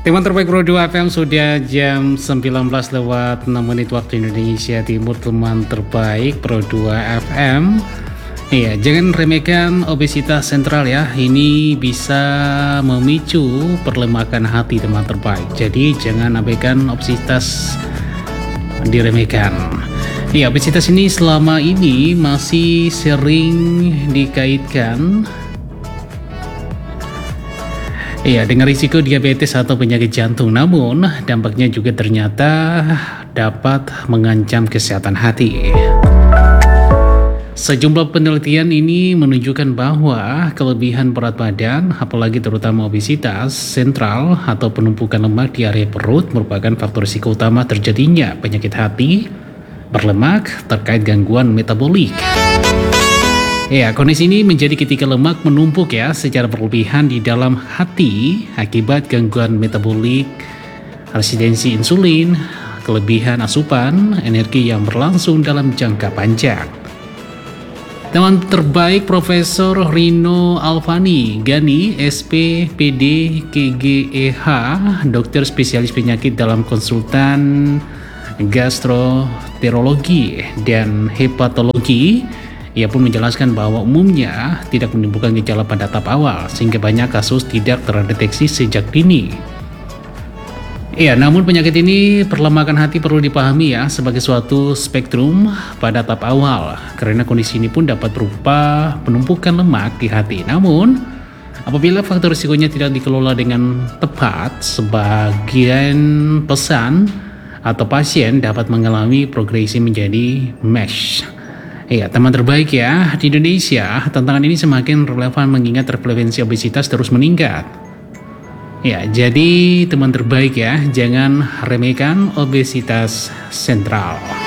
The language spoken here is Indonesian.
Teman terbaik Pro 2 FM sudah jam 19:06 waktu Indonesia Timur. Teman terbaik Pro 2 FM. Iya, jangan remehkan obesitas sentral ya. Ini bisa memicu perlemakan hati teman terbaik. Jadi jangan abaikan obesitas, diremehkan. Iya, obesitas ini selama ini masih sering dikaitkan dengan risiko diabetes atau penyakit jantung. Namun, dampaknya juga ternyata dapat mengancam kesehatan hati. Sejumlah penelitian ini menunjukkan bahwa kelebihan berat badan, apalagi terutama obesitas sentral atau penumpukan lemak di area perut, merupakan faktor risiko utama terjadinya penyakit hati berlemak terkait gangguan metabolik. Kondisi ini menjadi ketika lemak menumpuk secara berlebihan di dalam hati akibat gangguan metabolik, resistensi insulin, kelebihan asupan energi yang berlangsung dalam jangka panjang. Teman terbaik Profesor Rino Alfani Gani, SPPD KGEH, dokter spesialis penyakit dalam konsultan gastroenterologi dan hepatologi. Ia pun menjelaskan bahwa umumnya tidak menimbulkan gejala pada tahap awal, sehingga banyak kasus tidak terdeteksi sejak dini. Namun penyakit ini, perlemakan hati, perlu dipahami sebagai suatu spektrum pada tahap awal, karena kondisi ini pun dapat berupa penumpukan lemak di hati. Namun, apabila faktor risikonya tidak dikelola dengan tepat, sebagian pesan atau pasien dapat mengalami progresi menjadi MASH. Teman terbaik di Indonesia, tantangan ini semakin relevan mengingat prevalensi obesitas terus meningkat. Jadi teman terbaik jangan remehkan obesitas sentral.